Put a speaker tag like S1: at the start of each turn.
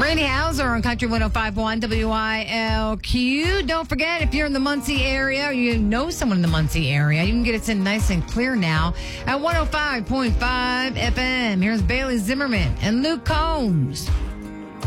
S1: Randy Hauser on Country 105.1 WILQ. Don't forget, if you're in the Muncie area or you know someone in the Muncie area, you can get it in nice and clear now at 105.5 FM. Here's Bailey Zimmerman and Luke Combs.